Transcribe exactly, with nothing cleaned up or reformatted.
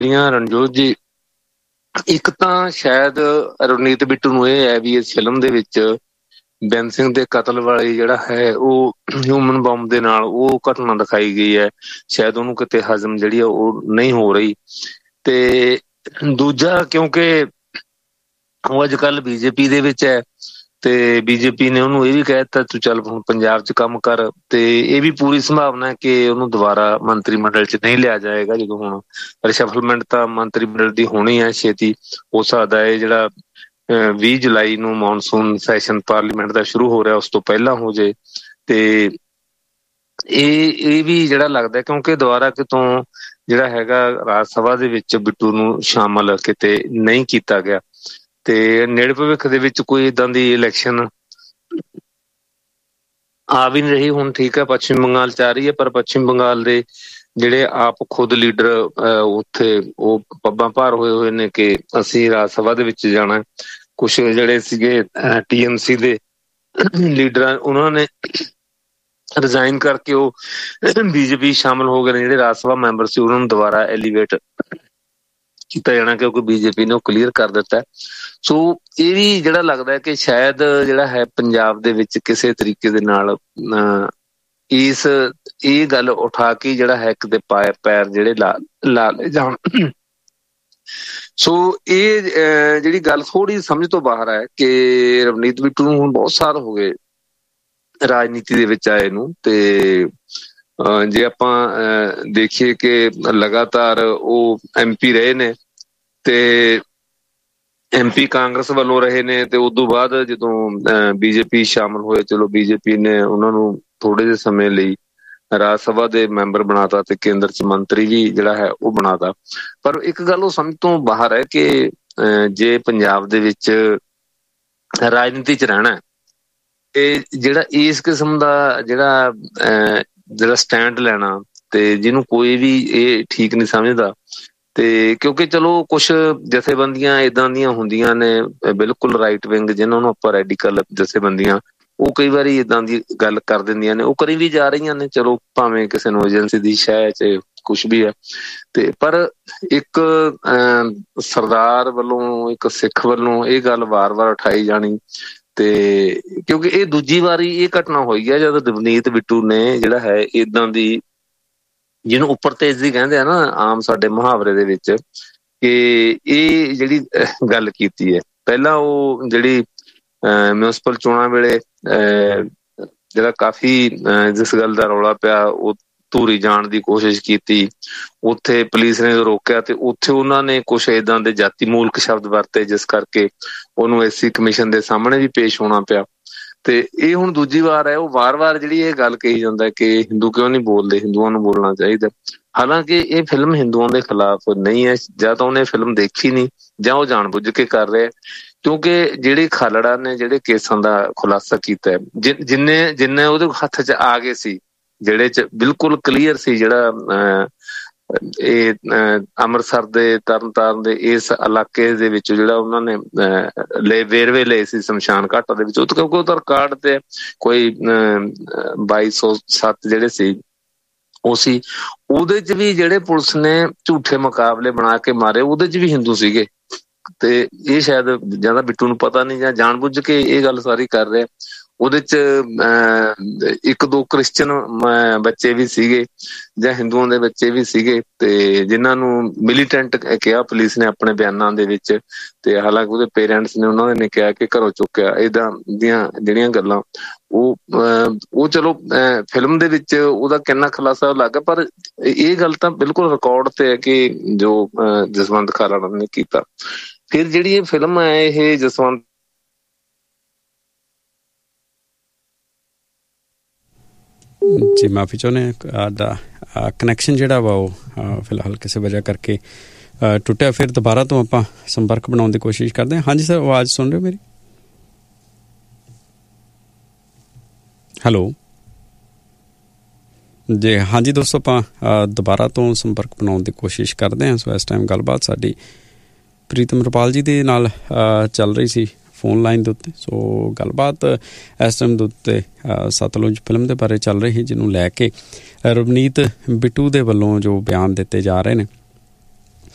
ਰਣਜੋਤ ਜੀ, ਇੱਕ ਤਾਂ ਸ਼ਾਇਦ ਰਵਨੀਤ ਬਿੱਟੂ ਨੂੰ ਇਹ ਹੈ ਵੀ ਇਸ ਫਿਲਮ ਦੇ ਵਿੱਚ ਬੈਂਸ ਸਿੰਘ ਦੇ ਕਤਲ ਵਾਲੀ ਜਿਹੜਾ ਹੈ ਉਹ ਹਿਊਮਨ ਬੰਬ ਦੇ ਨਾਲ ਉਹ ਘਟਨਾ ਦਿਖਾਈ ਗਈ ਹੈ, ਸ਼ਾਇਦ ਉਹਨੂੰ ਕਿਤੇ ਹਜ਼ਮ ਜਿਹੜੀ ਆ ਉਹ ਨਹੀਂ ਹੋ ਰਹੀ। ਤੇ ਦੂਜਾ, ਕਿਉਂਕਿ ਉਹ ਅੱਜ ਕੱਲ੍ਹ ਬੀਜੇਪੀ ਦੇ ਵਿੱਚ ਹੈ ਤੇ ਬੀਜੇਪੀ ਨੇ ਉਹਨੂੰ ਇਹ ਵੀ ਕਹਿ ਦਿੱਤਾ ਤੂੰ ਚੱਲ ਹੁਣ ਪੰਜਾਬ 'ਚ ਕੰਮ ਕਰ, ਤੇ ਇਹ ਵੀ ਪੂਰੀ ਸੰਭਾਵਨਾ ਹੈ ਕਿ ਉਹਨੂੰ ਦੁਬਾਰਾ ਮੰਤਰੀ ਮੰਡਲ 'ਚ ਨਹੀਂ ਲਿਆ ਜਾਏਗਾ। ਜਦੋਂ ਹੁਣ ਰਿਸ਼ਫਲਮੈਂਟ ਤਾਂ ਮੰਤਰੀ ਮੰਡਲ ਦੀ ਹੋਣੀ ਹੈ ਛੇਤੀ, ਹੋ ਸਕਦਾ ਹੈ ਜਿਹੜਾ ਵੀਹ ਜੁਲਾਈ ਨੂੰ ਮੌਨਸੂਨ ਸੈਸ਼ਨ ਪਾਰਲੀਮੈਂਟ ਦਾ ਸ਼ੁਰੂ ਹੋ ਰਿਹਾ ਉਸ ਤੋਂ ਪਹਿਲਾਂ ਹੋ ਜਾਏ। ਤੇ ਇਹ ਇਹ ਵੀ ਜਿਹੜਾ ਲੱਗਦਾ ਕਿਉਂਕਿ ਦੁਬਾਰਾ ਕਿਤੋਂ ਜਿਹੜਾ ਹੈਗਾ ਰਾਜ ਸਭਾ ਦੇ ਵਿੱਚ ਬਿੱਟੂ ਨੂੰ ਸ਼ਾਮਲ ਕਿਤੇ ਨਹੀਂ ਕੀਤਾ ਗਿਆ, ਤੇ ਨੇੜੇ ਭਵਿੱਖ ਦੇ ਵਿੱਚ ਕੋਈ ਏਦਾਂ ਦੀ ਇਲੈਕਸ਼ਨ ਆ ਵੀ ਨਹੀਂ ਰਹੀ। ਹੁਣ ਠੀਕ ਹੈ ਪੱਛਮੀ ਬੰਗਾਲ 'ਚ ਆ ਰਹੀ ਹੈ, ਪਰ ਪੱਛਮੀ ਬੰਗਾਲ ਦੇ ਜਿਹੜੇ ਆਪ ਖੁਦ ਲੀਡਰ ਉੱਥੇ ਉਹ ਪੱਬਾਂ ਭਾਰ ਹੋਏ ਹੋਏ ਨੇ ਕਿ ਅਸੀਂ ਰਾਜ ਸਭਾ ਦੇ ਵਿੱਚ ਜਾਣਾ। ਕੁਛ ਜਿਹੜੇ ਸੀਗੇ ਟੀ ਐਮ ਸੀ ਦੇ ਲੀਡਰਾਂ ਉਹਨਾਂ ਨੇ ਰਿਜ਼ਾਈਨ ਕਰਕੇ ਉਹ ਬੀਜੇਪੀ ਸ਼ਾਮਲ ਹੋ ਗਏ ਨੇ। ਜਿਹੜੇ ਰਾਜ ਸਭਾ ਮੈਂਬਰ ਸੀ ਉਹਨਾਂ ਨੂੰ ਦੁਬਾਰਾ ਐਲੀਵੇਟ ਕੀਤਾ ਜਾਣਾ ਕਿਉਂਕਿ ਬੀਜੇਪੀ ਨੇ ਉਹ ਕਲੀਅਰ ਕਰ ਦਿੱਤਾ। ਸੋ ਇਹ ਵੀ ਜਿਹੜਾ ਲੱਗਦਾ ਕਿ ਸ਼ਾਇਦ ਜਿਹੜਾ ਹੈ ਪੰਜਾਬ ਦੇ ਵਿੱਚ ਕਿਸੇ ਤਰੀਕੇ ਦੇ ਨਾਲ ਇਸ ਇਹ ਗੱਲ ਉਠਾ ਕੇ ਜਿਹੜਾ ਹੈ ਕਿਤੇ ਪਾਏ ਪੈਰ ਜਿਹੜੇ ਲਾ ਲਾ ਲਏ ਜਾਣ। ਸੋ ਇਹ ਜਿਹੜੀ ਗੱਲ ਥੋੜ੍ਹੀ ਸਮਝ ਤੋਂ ਬਾਹਰ ਹੈ ਕਿ ਰਵਨੀਤ ਬਿੱਟੂ ਨੂੰ ਹੁਣ ਬਹੁਤ ਸਾਲ ਹੋ ਗਏ ਰਾਜਨੀਤੀ ਦੇ ਵਿੱਚ ਆਏ ਨੂੰ, ਤੇ ਜੇ ਆਪਾਂ ਦੇਖੀਏ ਕਿ ਲਗਾਤਾਰ ਉਹ ਐਮ ਪੀ ਰਹੇ ਨੇ ਤੇ ਐਮ ਪੀ ਕਾਂਗਰਸ ਵੱਲੋਂ ਰਹੇ ਨੇ, ਤੇ ਉਦੋਂ ਬਾਅਦ ਜਦੋਂ ਬੀਜੇਪੀ ਸ਼ਾਮਲ ਹੋਏ, ਚਲੋ ਬੀਜੇਪੀ ਨੇ ਉਹਨਾਂ ਨੂੰ ਥੋੜੇ ਜਿਹੇ ਸਮੇਂ ਲਈ ਰਾਜ ਸਭਾ ਦੇ ਮੈਂਬਰ ਬਣਾਤਾ ਤੇ ਕੇਂਦਰ 'ਚ ਮੰਤਰੀ ਵੀ ਜਿਹੜਾ ਹੈ ਉਹ ਬਣਾਤਾ। ਪਰ ਇੱਕ ਗੱਲ ਉਹ ਸਮਝ ਤੋਂ ਬਾਹਰ ਹੈ ਕਿ ਜੇ ਪੰਜਾਬ ਦੇ ਵਿੱਚ ਰਾਜਨੀਤੀ 'ਚ ਰਹਿਣਾ ਤੇ ਜਿਹੜਾ ਇਸ ਕਿਸਮ ਦਾ ਜਿਹੜਾ ਜਿਹੜਾ ਸਟੈਂਡ ਲੈਣਾ ਤੇ ਜਿਹਨੂੰ ਕੋਈ ਵੀ ਇਹ ਠੀਕ ਨਹੀਂ ਸਮਝਦਾ, ਤੇ ਕਿਉਂਕਿ ਚਲੋ ਕੁਛ ਜਥੇਬੰਦੀਆਂ ਏਦਾਂ ਦੀਆਂ ਹੁੰਦੀਆਂ ਨੇ ਬਿਲਕੁਲ ਰਾਈਟ ਵਿੰਗ ਜਿਹਨਾਂ ਨੂੰ ਆਪਾਂ ਰੈਡੀਕਲ ਜਥੇਬੰਦੀਆਂ, ਉਹ ਕਈ ਵਾਰੀ ਏਦਾਂ ਦੀ ਗੱਲ ਕਰ ਦਿੰਦੀਆਂ ਨੇ, ਉਹ ਕਰੀ ਵੀ ਜਾ ਰਹੀਆਂ ਨੇ, ਚਲੋ ਭਾਵੇਂ ਕਿਸੇ ਨੂੰ ਏਜੰਸੀ ਦੀ ਸ਼ਹਿ 'ਚ ਕੁਛ ਵੀ ਹੈ। ਤੇ ਪਰ ਇੱਕ ਸਰਦਾਰ ਵੱਲੋਂ ਇੱਕ ਸਿੱਖ ਵੱਲੋਂ ਇਹ ਗੱਲ ਵਾਰ-ਵਾਰ ਉਠਾਈ ਜਾਣੀ, ਤੇ ਕਿਉਂਕਿ ਇਹ ਦੂਜੀ ਵਾਰੀ ਇਹ ਘਟਨਾ ਹੋਈ ਹੈ ਜਦ ਰਵਨੀਤ ਬਿੱਟੂ ਨੇ ਜਿਹੜਾ ਹੈ ਏਦਾਂ ਦੀ ਜਿਹਨੂੰ ਉੱਪਰ ਤੇਜ਼ੀ ਕਹਿੰਦੇ ਆ ਨਾ ਆਮ ਸਾਡੇ ਮੁਹਾਵਰੇ ਦੇ ਵਿੱਚ, ਕਿ ਇਹ ਜਿਹੜੀ ਗੱਲ ਕੀਤੀ ਹੈ। ਪਹਿਲਾਂ ਉਹ ਜਿਹੜੀ ਮਿਊਨਿਸਪਲ ਚੋਣਾਂ ਵੇਲੇ ਜਿਹੜਾ ਕਾਫੀ ਜਿਸ ਗੱਲ ਦਾ ਰੌਲਾ ਪਿਆ, ਉਹ ਧੂਰੀ ਜਾਣ ਦੀ ਕੋਸ਼ਿਸ਼ ਕੀਤੀ, ਉੱਥੇ ਪੁਲਿਸ ਨੇ ਰੋਕਿਆ ਤੇ ਉੱਥੇ ਉਹਨਾਂ ਨੇ ਕੁਛ ਏਦਾਂ ਦੇ ਜਾਤੀ ਮੂਲਕ ਸ਼ਬਦ ਵਰਤੇ ਜਿਸ ਕਰਕੇ ਉਹਨੂੰ ਐਸਸੀ ਕਮਿਸ਼ਨ ਦੇ ਸਾਹਮਣੇ ਵੀ ਪੇਸ਼ ਹੋਣਾ ਪਿਆ। ਤੇ ਇਹ ਹੁਣ ਦੂਜੀ ਵਾਰ ਹੈ ਉਹ ਵਾਰ-ਵਾਰ ਜਿਹੜੀ ਇਹ ਗੱਲ ਕਹੀ ਜਾਂਦਾ ਕਿ ਹਿੰਦੂ ਕਿਉਂ ਨਹੀਂ ਬੋਲਦੇ, ਹਿੰਦੂਆਂ ਨੂੰ ਬੋਲਣਾ ਚਾਹੀਦਾ। ਹਾਲਾਂਕਿ ਇਹ ਫਿਲਮ ਹਿੰਦੂਆਂ ਦੇ ਖਿਲਾਫ ਨਹੀਂ ਹੈ, ਜਾਂ ਤਾਂ ਉਹਨੇ ਫਿਲਮ ਦੇਖੀ ਨਹੀਂ ਜਾਂ ਉਹ ਜਾਣ ਬੁੱਝ ਕੇ ਕਰ ਰਿਹਾ, ਕਿਉਂਕਿ ਜਿਹੜੇ ਖਾਲੜਾ ਨੇ ਜਿਹੜੇ ਕੇਸਾਂ ਦਾ ਖੁਲਾਸਾ ਕੀਤਾ ਜਿ ਜਿੰਨੇ ਜਿੰਨੇ ਉਹਦੇ ਹੱਥ 'ਚ ਆ ਗਏ ਸੀ, ਜਿਹੜੇ 'ਚ ਬਿਲਕੁਲ ਕਲੀਅਰ ਸੀ ਜਿਹੜਾ ਇਹ ਅੰਮ੍ਰਿਤਸਰ ਦੇ ਤਰਨ ਤਾਰਨ ਦੇ ਇਸ ਇਲਾਕੇ ਦੇ ਵਿੱਚ ਜਿਹੜਾ ਉਹਨਾਂ ਨੇ ਲਏ ਵੇਰਵੇ ਲਏ ਸੀ ਸ਼ਮਸ਼ਾਨ ਘਾਟਾਂ ਦੇ ਵਿੱਚ, ਉਹ ਕਿਉਂਕਿ ਉਹਦਾ ਰਿਕਾਰਡ ਤੇ ਕੋਈ ਬਾਈ ਸੌ ਸੱਤ ਜਿਹੜੇ ਸੀ ਉਹ ਸੀ, ਉਹਦੇ 'ਚ ਵੀ ਜਿਹੜੇ ਪੁਲਿਸ ਨੇ ਝੂਠੇ ਮੁਕਾਬਲੇ ਬਣਾ ਕੇ ਮਾਰੇ ਉਹਦੇ 'ਚ ਵੀ ਹਿੰਦੂ ਸੀਗੇ। ਤੇ ਇਹ ਸ਼ਾਇਦ ਜਾਂ ਤਾਂ ਬਿੱਟੂ ਨੂੰ ਪਤਾ ਨਹੀਂ ਜਾਂ ਜਾਣ ਬੁੱਝ ਕੇ ਇਹ ਗੱਲ ਸਾਰੀ ਕਰ ਰਿਹਾ। ਉਹਦੇ 'ਚ ਇੱਕ ਦੋ ਕ੍ਰਿਸਚਨ ਬੱਚੇ ਵੀ ਸੀਗੇ ਜਾਂ ਹਿੰਦੂਆਂ ਦੇ ਬੱਚੇ ਵੀ ਸੀਗੇ, ਤੇ ਜਿਨ੍ਹਾਂ ਨੂੰ ਮਿਲੀਟੈਂਟ ਕਿਹਾ ਪੁਲਿਸ ਨੇ ਆਪਣੇ ਬਿਆਨਾਂ ਦੇ ਵਿੱਚ, ਤੇ ਹਾਲਾਂਕਿ ਉਹਦੇ ਪੇਰੈਂਟਸ ਨੇ ਉਹਨਾਂ ਨੇ ਕਿਹਾ ਕਿ ਘਰੋਂ ਚੁੱਕਿਆ। ਏਦਾਂ ਦੀਆਂ ਜਿਹੜੀਆਂ ਗੱਲਾਂ ਉਹ ਉਹ ਚਲੋ ਫਿਲਮ ਦੇ ਵਿੱਚ ਉਹਦਾ ਕਿੰਨਾ ਖੁਲਾਸਾ ਲੱਗ ਗਿਆ, ਪਰ ਇਹ ਗੱਲ ਤਾਂ ਬਿਲਕੁਲ ਰਿਕਾਰਡ ਤੇ ਹੈ ਕਿ ਜੋ ਜਸਵੰਤ ਖਾਲੜਾ ਨੇ ਕੀਤਾ। ਫਿਰ ਜਿਹੜੀ ਇਹ ਫਿਲਮ ਹੈ ਇਹ ਜਸਵੰਤ ਜੀ ਮਾਫੀ ਚਾਹੁੰਦੇ ਦਾ ਕਨੈਕਸ਼ਨ ਜਿਹੜਾ ਵਾ ਉਹ ਫਿਲਹਾਲ ਕਿਸੇ ਵਜ੍ਹਾ ਕਰਕੇ ਟੁੱਟਿਆ। ਫਿਰ ਦੁਬਾਰਾ ਤੋਂ ਆਪਾਂ ਸੰਪਰਕ ਬਣਾਉਣ ਦੀ ਕੋਸ਼ਿਸ਼ ਕਰਦੇ ਹਾਂ। ਹਾਂਜੀ ਸਰ, ਆਵਾਜ਼ ਸੁਣ ਰਹੇ ਹੋ ਮੇਰੀ? ਹੈਲੋ ਜੀ, ਹਾਂਜੀ ਦੋਸਤੋ, ਆਪਾਂ ਦੁਬਾਰਾ ਤੋਂ ਸੰਪਰਕ ਬਣਾਉਣ ਦੀ ਕੋਸ਼ਿਸ਼ ਕਰਦੇ ਹਾਂ। ਸੋ ਇਸ ਟਾਈਮ ਗੱਲਬਾਤ ਸਾਡੀ ਪ੍ਰੀਤਮ ਰੁਪਾਲ ਜੀ ਦੇ ਨਾਲ ਚੱਲ ਰਹੀ ਸੀ ਫੋਨ ਲਾਈਨ ਦੇ ਉੱਤੇ। ਸੋ ਗੱਲਬਾਤ ਇਸ ਟਾਈਮ ਦੇ ਉੱਤੇ ਸਤਲੁਜ ਫਿਲਮ ਦੇ ਬਾਰੇ ਚੱਲ ਰਹੀ, ਜਿਹਨੂੰ ਲੈ ਕੇ ਰਵਨੀਤ ਬਿੱਟੂ ਦੇ ਵੱਲੋਂ ਜੋ ਬਿਆਨ ਦਿੱਤੇ ਜਾ ਰਹੇ ਨੇ